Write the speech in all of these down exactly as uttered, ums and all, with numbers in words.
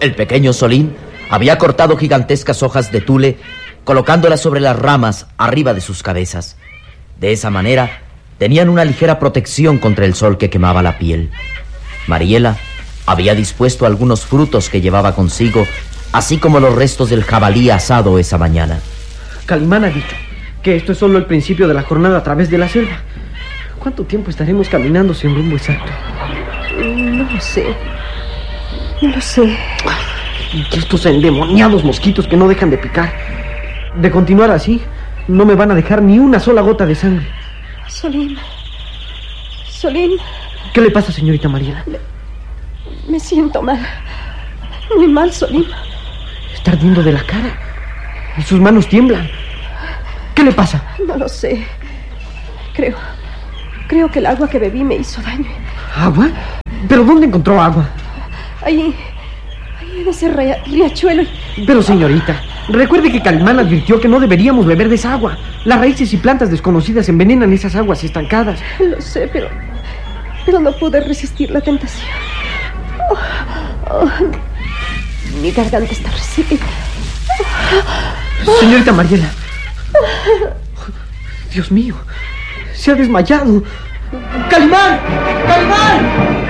El pequeño Solín había cortado gigantescas hojas de tule, colocándolas sobre las ramas arriba de sus cabezas. De esa manera, tenían una ligera protección contra el sol que quemaba la piel. Mariela había dispuesto algunos frutos que llevaba consigo, así como los restos del jabalí asado esa mañana. Calimán ha dicho que esto es solo el principio de la jornada a través de la selva. ¿Cuánto tiempo estaremos caminando sin rumbo exacto? No lo sé. No lo sé. Y estos endemoniados mosquitos que no dejan de picar. De continuar así, no me van a dejar ni una sola gota de sangre. Solín. Solín. ¿Qué le pasa, señorita Mariela? Me, me siento mal. Muy mal, Solín. Está ardiendo de la cara. Y sus manos tiemblan. ¿Qué le pasa? No lo sé. Creo... Creo que el agua que bebí me hizo daño. ¿Agua? ¿Pero dónde encontró agua? Ahí... Ahí en ese ria- riachuelo. Pero, señorita, recuerde que Calimán advirtió que no deberíamos beber de esa agua. Las raíces y plantas desconocidas envenenan esas aguas estancadas. Lo sé, pero... Pero no pude resistir la tentación. Oh, oh, mi garganta está resecada. Señorita Mariela. Dios mío. Se ha desmayado. ¡Calimán! ¡Calimán!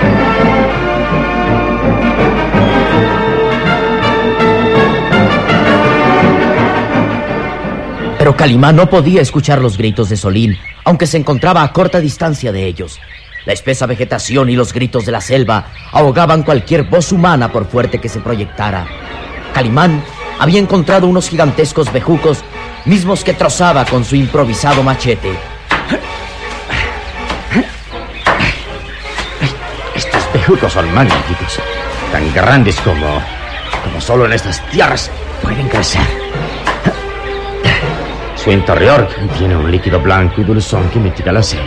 Pero Calimán no podía escuchar los gritos de Solín, aunque se encontraba a corta distancia de ellos. La espesa vegetación y los gritos de la selva ahogaban cualquier voz humana por fuerte que se proyectara. Calimán había encontrado unos gigantescos bejucos, mismos que trozaba con su improvisado machete. Estos bejucos son magníficos, tan grandes como, como solo en estas tierras pueden crecer. Su interior tiene un líquido blanco y dulzón que mitiga la sed.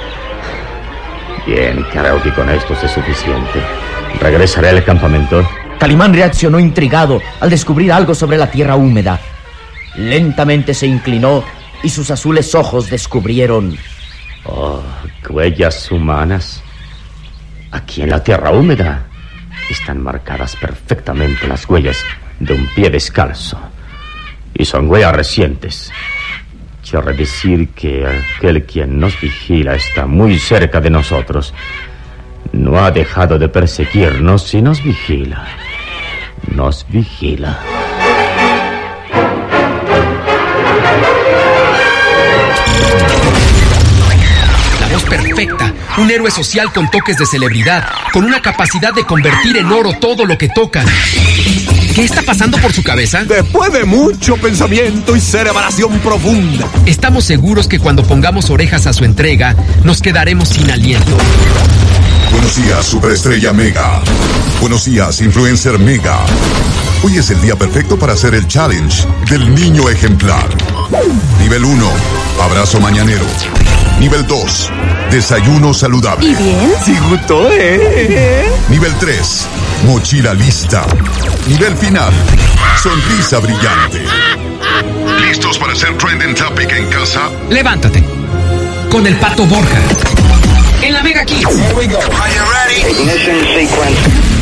Bien, creo que con esto es suficiente. Regresaré al campamento. Calimán reaccionó intrigado al descubrir algo sobre la tierra húmeda. Lentamente se inclinó y sus azules ojos descubrieron... Oh, huellas humanas. Aquí en la tierra húmeda están marcadas perfectamente las huellas de un pie descalzo. Y son huellas recientes. Quiere decir que aquel quien nos vigila está muy cerca de nosotros. No ha dejado de perseguirnos y nos vigila. Nos vigila. La voz perfecta, un héroe social con toques de celebridad, con una capacidad de convertir en oro todo lo que toca. ¿Qué está pasando por su cabeza? Después de mucho pensamiento y cerebración profunda, estamos seguros que cuando pongamos orejas a su entrega, nos quedaremos sin aliento. Buenos días, superestrella Mega. Buenos días, influencer Mega. Hoy es el día perfecto para hacer el challenge del niño ejemplar. Nivel uno, abrazo mañanero. Nivel dos, desayuno saludable. ¿Y bien? sí gustó, ¿eh? Nivel tres, mochila lista. Nivel final, sonrisa brillante. ¿Listos para hacer trending topic en casa? Levántate. Con el Pato Borja. En la Mega Kids. Here we go. Are you ready? Ignition sequence.